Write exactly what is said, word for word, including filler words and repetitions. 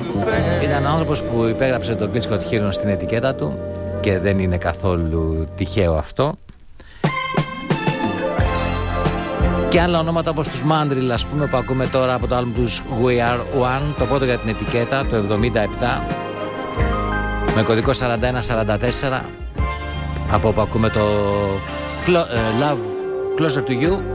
Ήταν άνθρωπος που υπέγραψε τον Kill Scott Heron στην ετικέτα του και δεν είναι καθόλου τυχαίο αυτό. Και άλλα ονόματα όπως τους Mandrill, ας πούμε, που ακούμε τώρα από το άλμπουμ τους We Are One, το πρώτο για την ετικέτα, το εβδομήντα επτά, με κωδικό σαράντα ένα σαράντα τέσσερα, από όπου ακούμε το Love Closer to You.